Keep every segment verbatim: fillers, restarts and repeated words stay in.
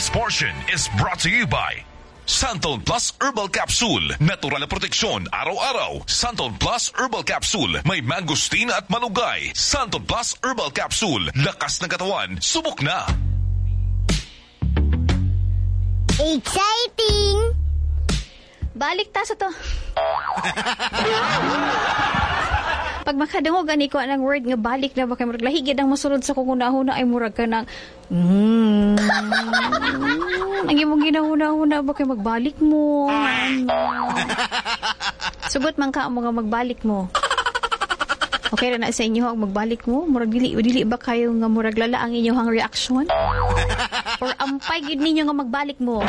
portion is brought to you by Santon Plus Herbal Capsule. Natural na proteksyon araw-araw. Santon Plus Herbal Capsule. May mangosteen at malunggay. Santon Plus Herbal Capsule. Lakas ng katawan. Subok na. Exciting! Balik ta sa to. Pag makadungog ani ko anang word nga balik na baka murag lahigid ang masulod sa kung una-una ay murag ka ng mm, ang imong ginahuna-una baka magbalik mo. Sugot man ka mo nga magbalik mo. Okay ra na sa inyo ang magbalik mo? Murag dili dili ba kayo nga murag lala ang inyong reaction? Or ampay gid ninyo nga magbalik mo?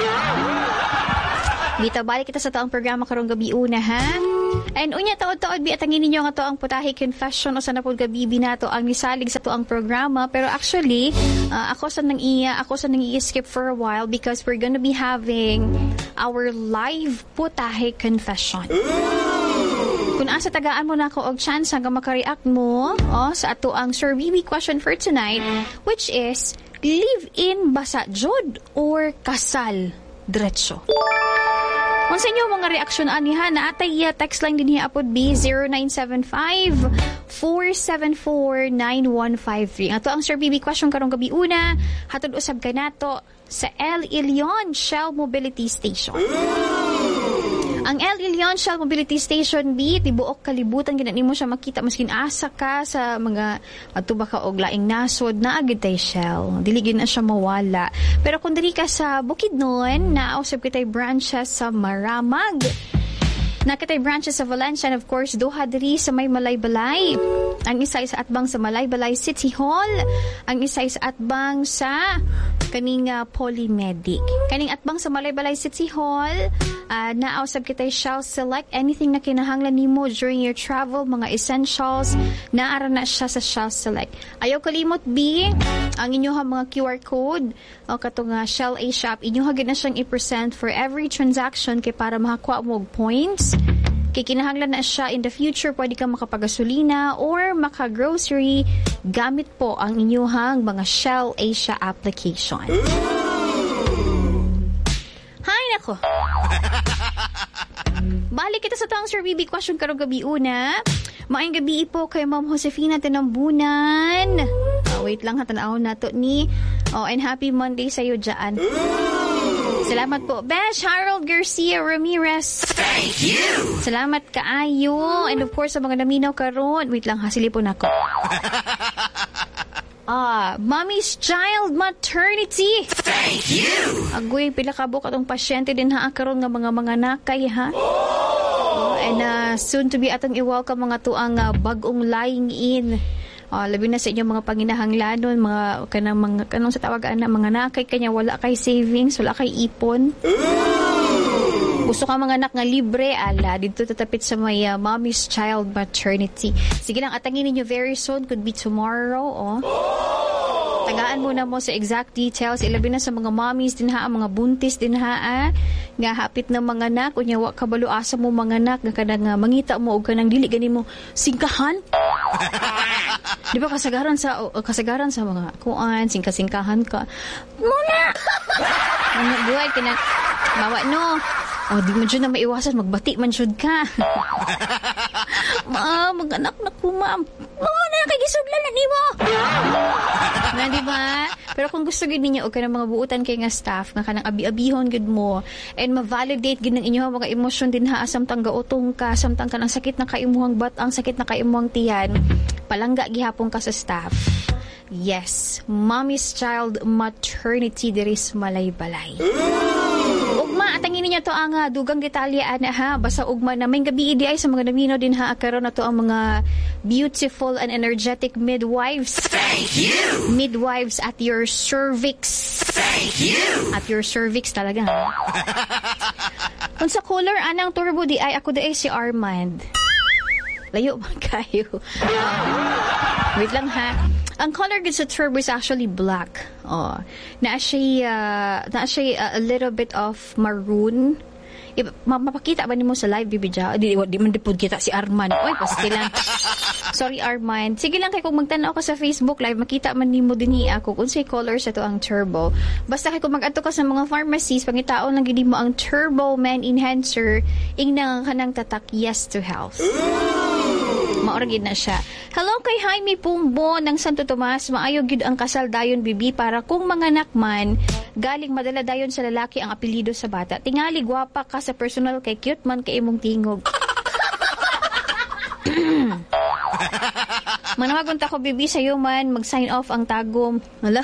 Bita balik kita sa taong programa karong gabi una ha. And unya taod-taod bi atangin ninyo nga to ang putahe confession o sa napod gabi binato ang nisalig sa to ang programa, pero actually uh, ako sa nang iya ako sa nang i-skip for a while because we're gonna be having our live putahe confession. Kung asa tagaan mo na ako og chance hanggang maka-react mo oh, sa ato ang Sir Bibi question for tonight, which is live-in ba sa jud or kasal diretso? Kung sa inyo mga reaksyon aniha na atay uh, text lang din hiya apod B zero nine seven five, four seven four, nine one five three. Ato ang Sir Bibi question karong gabi una, hatod usab ka nato sa El Ilion Shell Mobility Station. Ang El Ilion Shell Mobility Station B, tibuok kalibutan gina nimo siya makita maskin asa ka sa mga adto ba ka og laing nasod na agid tay Shell. Dili gyud na siya mawala. Pero kung diri ka sa Bukidnon, nausab kitay branches sa Maramag. Nakitay branches sa Valencia and of course duha diri sa may Malaybalay. Ang isa sa atbang sa Malaybalay City Hall, ang isa sa atbang sa kaning uh, Polymedic. Kaning atbang sa Malaybalay City Hall, uh, nausab kitay Shell Select anything na kinahanglan nimo during your travel, mga essentials, naara na siya sa Shell Select. Ayaw kalimot B, ang inyoha mga Q R code o katong uh, Shell A Shop, inyoha gid na siyang i-present for every transaction kay para makakuha mo og points. Kay kinahanglan na siya in the future, pwede ka makapagasolina or makagrocery gamit po ang inyuhang mga Shell Asia application. Hay nako. Balik kita sa taong Sir Bibi question karong gabi una. Maayong gabi po kay Ma'am Josefina Tinambunan. Oh, wait lang, hatanaw na to ni. Oh, and happy Monday sa iyo dyan. Salamat po. Besh Harold Garcia Ramirez. Thank you! Salamat kaayo. And of course, sa mga naminaw karon. Wait lang, hasilipon ako. Ah, Mommy's Child Maternity. Thank you! Agoy, pila kabuk atong pasyente din ha karon nga mga mga nakay ha. Oh, and uh, soon to be atong i-welcome mga tuang uh, bagong lying in. Uh, labi na sa inyong mga panginahanglanon, mga kanang mga kanong sa tawagan na mga nakay kanya wala kay savings, wala kay ipon. Gusto ka mga anak nga libre, ala dito tatapit sa may uh, Mommy's Child Maternity. Sige lang, atangin niyo very soon, could be tomorrow, oh. Tagaan muna mo sa exact details. Ilabi na sa mga mommies din ha, mga buntis din ha, ah. Nga hapit na mga anak, unya wa kabalo asa mo mga anak, nga kanang uh, mangita mo og kanang dili gani mo singkahan. Di ba kasagaran sa uh, kasagaran sa mga kuan, singka-singkahan ka. Muna. Ano buhay kinang mawa no. Oh, di man jud na maiwasan magbati man jud ka. Ma, mag-anak na ko, ma'am. Oo na, kay gisudlan na nimo. Na, di ba? Pero kung gusto gid ninyo og kanang mga buutan kay nga staff nga kanang abi-abihon gid mo and ma-validate gid ng inyo mga emosyon din ha, samtang gautong ka, samtang kanang sakit na kaimuhang batang, sakit na kaimuhang tiyan, palangga gihapon ka sa staff. Yes, Mommy's Child Maternity diri sa Malaybalay. Ugma, atangin ninyo to ang uh, dugang detalye ana ha, basta ugma na may gabi idi ay sa mga namino din ha, karon na to ang mga beautiful and energetic midwives. Thank you! Midwives at your cervix. Thank you! At your cervix talaga ha. Kung sa color anang turbo di ay ako di ay si Armand. Layo ba kayo? Uh, wait lang ha. Ang color gid sa turbo is actually black. Oh, na siya uh, na siya uh, a little bit of maroon I, ma- mapakita ba nimo sa live, Bibi Ja? Di, di man dipod kita si Arman. Oy, pastilan. Sorry, Arman. Sige lang kay kung magtanaw ka sa Facebook Live, makita man nimo dinhi ako kung say colors ato ang turbo. Basta kay kung mag-adto ka sa mga pharmacies, pangitaon lang gid mo ang Turbo Men Enhancer, ingna kanang tatak yes to health. Maoragid na siya. Hello kay Jaime Pumbo ng Santo Tomas. Maayo gid ang kasal dayon, Bibi, para kung manganak man, galing madala dayon sa lalaki ang apelyido sa bata. Tingali gwapa ka sa personal kay cute man kay imong tingog. Manawagon ta ko, Bibi, sa'yo man mag-sign off ang tagom. Hala?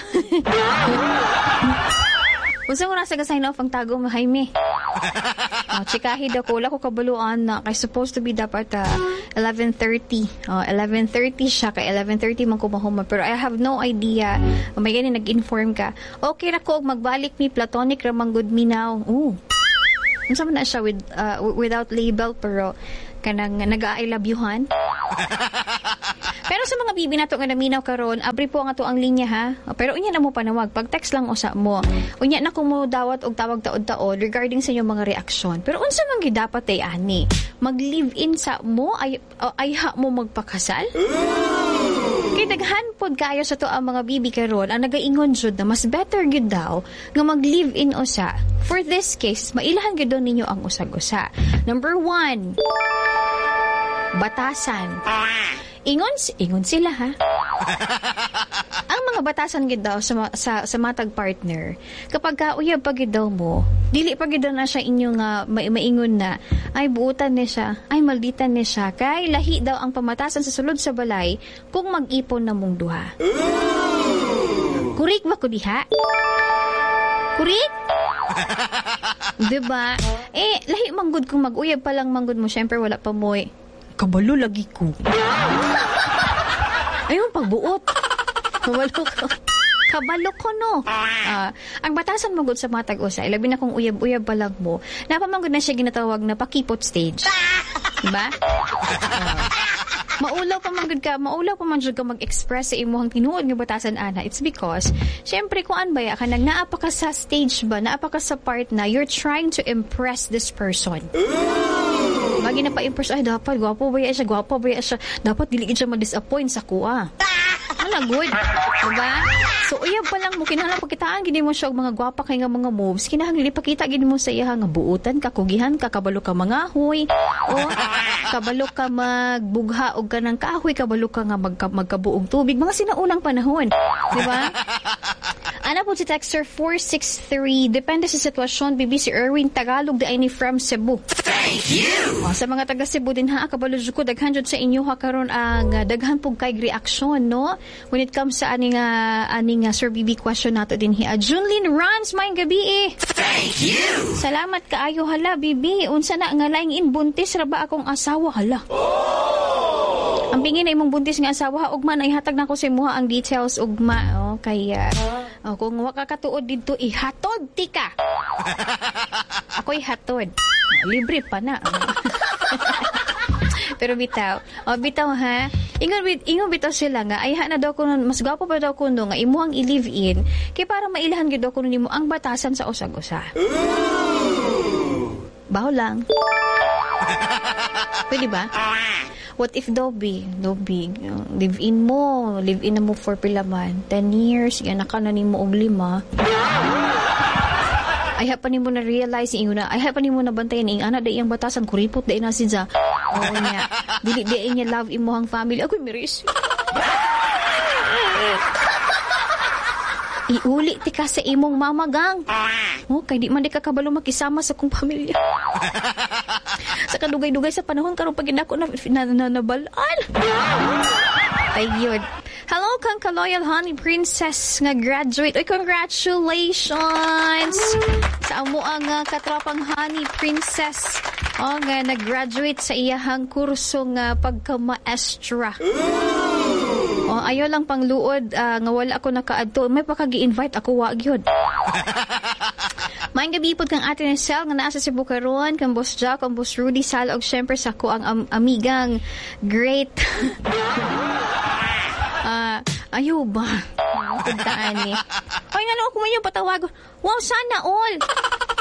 Unsa ko nasa ga-sign off ang tagom, Jaime? Oh, chikahi daw ko. Wala ko kabaluan na. Kay supposed to be dapat uh, eleven thirty. Oh, eleven thirty siya. Kay eleven thirty man ko mahuma. Pero I have no idea. Oh, may ganyan, nag-inform ka. Okay na ko, magbalik mi platonic ramang good me now. Ooh. Unsa man na siya with, uh, without label, pero kanang nag-I love you-han. Pero sa mga bibi nato nga naminaw karon, abri po nga to ang linya, ha. Pero unya na mo panawag, pag text lang usa mo. Unya na ko mo dawat og tawag taod-taod regarding sa inyong mga reaksyon. Pero unsa man gid dapat ay ani? Mag-live-in sa mo ay uh, ay ha mo magpakasal? Kay daghan pod kayo sa to ang mga bibi karon ang nagaingon jud na mas better gid daw nga mag-live-in usa. For this case, mailahan gid ninyo ang usag-usa. Number one, batasan. Ingon, ingon sila, ha? Ang mga batasan gid daw sa, sa, sa matag partner, kapag kauyab pa gid daw mo, dili pa gid na siya inyong uh, ma- maingon na, ay buutan ni siya, ay malditan ni siya, kay lahi daw ang pamatasan sa sulod sa balay kung mag-ipon na mong duha. Kurik ba ko diha? Kurik? Diba? Eh, lahi manggod kung mag-uyab pa lang manggod mo, syempre wala pa mo eh. Kabalo lagi ko. Ayun, pagbuot. Kabalo ko. Kabalo ko, no? Uh, ang batasan magod sa matag usa, ilabi na kung uyab-uyab pa lang mo, napamanggod na siya ginatawag na pakipot stage. Diba? Uh, maulaw pa man ka, maulaw pa man ka mag-express sa imuhang tinuod nga batasan, ana. It's because, syempre, kung an baya ka, nag naapa ka sa stage ba, naapa ka sa part na you're trying to impress this person. Magi na pa-impress, ay dapat, gwapo ba siya, gwapo ba siya, dapat diligid siya ma-disappoint sa kuha. Ano, good? Diba? So, uyab pa lang mo, kinahanglan pagkitaan, gini mo siya, mga gwapa kay nga mga moves, kinahanglan ipakita, gini mo sa iya, nga buutan ka, kugihan ka, kabalo ka mga huy, o, kabalo ka magbugha, o ka ng kahoy, kabalo ka nga magka, magkabuong tubig, mga sinaunang panahon. Diba? Ana po si Texter four six three. Depende sa sitwasyon. Bibi si Erwin Tagalog da ini from Cebu. Thank you! O, sa mga taga Cebu din ha, kabalo ko, daghan jud sa inyo ha karon ang uh, daghan pong kay reaksyon, no? When it comes sa aning, uh, aning uh, Sir Bibi question nato din hi. Uh, Junlin Runs, maing gabi eh. Thank you! Salamat kaayo hala, Bibi. Unsa na nga laing in buntis ra ba akong asawa hala? Oh! Ang pingin na imong buntis nga asawa, ugma na ihatag na ko sa imuha ang details ugma. Oh, kay uh, oh, kung wa ka katuod dito, ihatod ti ka. Ako'y hatod. Libre pa na. Pero bitaw, oh, bitaw ha. Ingon bit, ingon bitaw sila nga ay ha na daw kuno, mas gwapo pa daw kuno nga imuhang i-live in kay para mailahan gid daw kuno nimo ang batasan sa usag-usa. Baho lang. Pwede ba? What if Dobby, Dobby, uh, live in mo, live in na mo for pila man, ten years, yan naka na nimo og lima. Ay ha pa nimo na realize ingon na, ay ha pa nimo na bantayan ing ana da iyang batasan kuripot da ina sinza. Oo niya. Dili di niya love imuhang family. Ako'y miris. Iuli ti ka sa imong mamagang. Oh, kay di man di ka kabalo makisama sa kong pamilya. Sa kadugay-dugay sa panahon karon pag inako na, na, na nabalaan. Ay yun. Hello kang ka-loyal honey princess nga graduate. Oy, congratulations sa amo ang uh, katropang honey princess. Oh, nga nag-graduate sa iyahang kurso nga pagka-maestra. Oh, ayo lang pang luod uh, nga wala ako nakaadto. May pakagi-invite ako wa gyud. Maayong gabi po kang Ate Nesel nga naa sa Cebu karon, kang Boss Jack, kang Boss Rudy Sal og syempre sa ko ang am- amigang great. Ah, uh, ayo ba? Tandaan ni. Hoy nga no ako mayo patawag. Wow, sana all.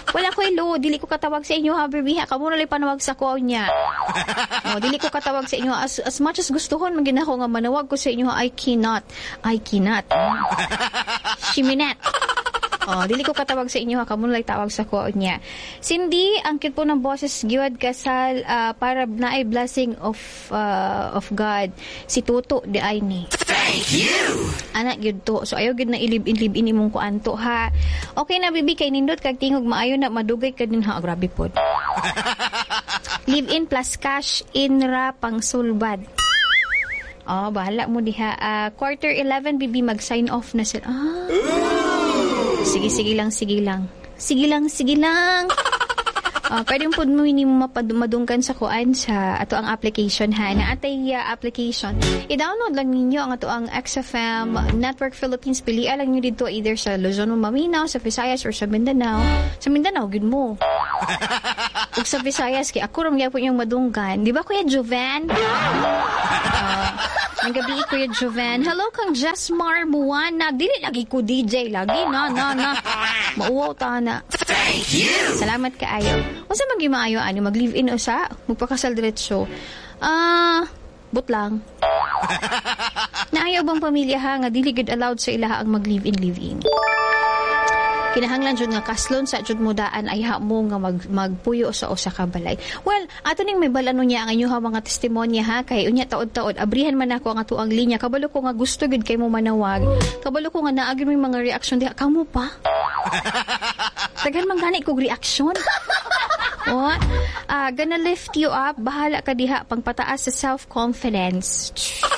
Wala ko hello, dili ko katawag sa inyo ha, berbiha. Kamu na lang panawag sa ko niya. O, dili ko katawag sa inyo. As, as much as gustuhon, magina ko nga manawag ko sa inyo, I cannot. I cannot. Shiminet. Oh, dili ko katawag sa inyo ha, kamo lang tawag sa ko niya. Cindy, ang cute po ng boses giwad kasal uh, para naay blessing of uh, of God. Si Tuto di ay ni. Thank you. Anak gyud to. So ayo gyud na ilib-ilib imong kuanto ha. Okay na bibi kay nindot kag tingog maayo na madugay ka din ha. Oh, grabe pod. Live in plus cash in ra pang sulbad. Oh, bahala mo diha. Uh, quarter eleven bibi mag sign off na sila. Ah. Sige, sige lang, sige lang. Sige lang, sige lang. Uh, pwede po mo hindi mo mapadungkan sa kuan sa ato ang application ha. Na atay uh, application. I-download lang ninyo ang ato ang X F M Network Philippines. Pilian lang nyo dito either sa Luzon o Maminaw, sa Visayas or sa Mindanao. Sa Mindanao, good mo. Ug sa Visayas, kaya ako ramya po yung madunggan. Di ba, Kuya Joven? Uh, ang gabi, Kuya Joven. Hello kang Jasmar Muana. Dili lagi ko D J. Lagi na, na, na. Mauwaw ta na. Thank you. Salamat kaayo. O sa magi maayo, ano, mag-live-in o sa? Magpakasal diretso. Ah, uh, but lang. Naayaw bang pamilya ha, nga dili gud allowed sa ilaha ang mag-live-in, live-in. Kinahanglan jud nga kaslon sa jud mudaan ay ha mo nga mag, magpuyo sa usa ka balay. Well, ato ning may balano niya ang inyo ha mga testimonya ha kay unya taod-taod abrihan man ako ang ato ang linya kabalo ko nga gusto gud kay mo manawag. Kabalo ko nga naagi may mga reaction diha kamo pa. Tagan man gani kog reaction. Oh, uh, gonna lift you up. Bahala ka diha pangpataas sa self-confidence.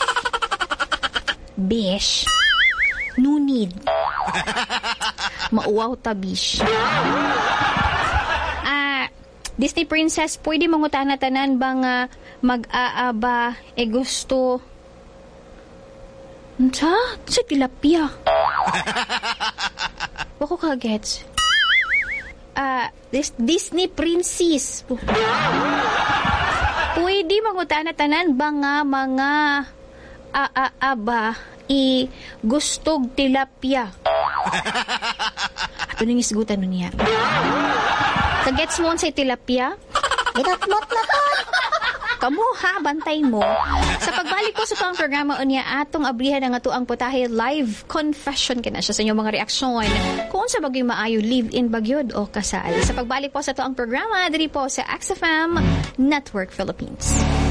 Bish. No need. Mauwaw tabish. Ah, Disney Princess, pwede mangutana tanan ba nga mag-aaba e gusto sa sa tilapia. Wako ka gets. Ah, this Disney Princess. Pwede mangutana tanan ba nga mga aaba i gustog tilapia. Ato nang isgutan nun niya. Kagets mo sa tilapia? Itatmot na to. Kamu ha, bantay mo. Sa pagbalik ko sa pang programa unya atong abrihan ang ato ang putahe live confession kana siya sa inyong mga reaksyon. Kung sa bagay maayo live-in bagyod o kasal. Sa pagbalik po sa ato ang programa diri po sa X F M Network Philippines.